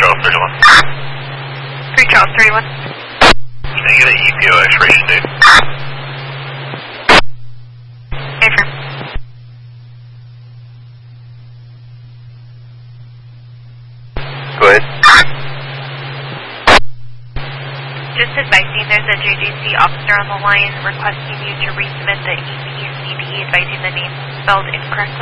Charles 31. 3 Charles 31. Can I get an EPO expiration date? Affirm. Go ahead. Just advising, there's a JJC officer on the line requesting you to resubmit the EPCP, advising the name spelled incorrectly.